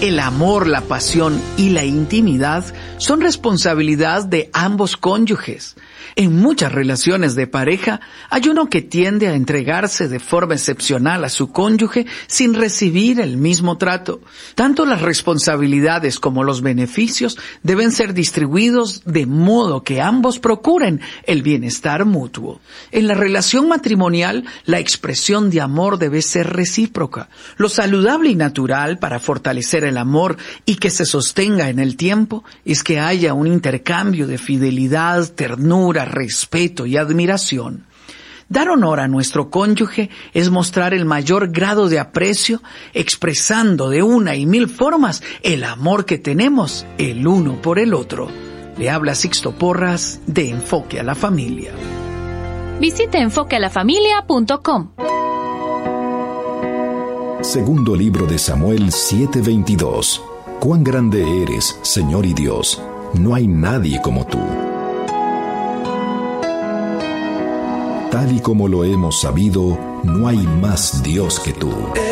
El amor, la pasión y la intimidad son responsabilidad de ambos cónyuges. En muchas relaciones de pareja hay uno que tiende a entregarse de forma excepcional a su cónyuge sin recibir el mismo trato. Tanto las responsabilidades como los beneficios deben ser distribuidos de modo que ambos procuren el bienestar mutuo. En la relación matrimonial, la expresión de amor debe ser recíproca. Lo saludable y natural para fortalecer el amor y que se sostenga en el tiempo es que haya un intercambio de fidelidad, ternura, respeto y admiración. Dar honor a nuestro cónyuge es mostrar el mayor grado de aprecio, expresando de una y mil formas el amor que tenemos el uno por el otro. Le habla Sixto Porras de Enfoque a la Familia. Visite enfoquealafamilia.com. Segundo libro de Samuel 7:22. Cuán grande eres, Señor y Dios. No hay nadie como tú. Tal y como lo hemos sabido, no hay más Dios que tú.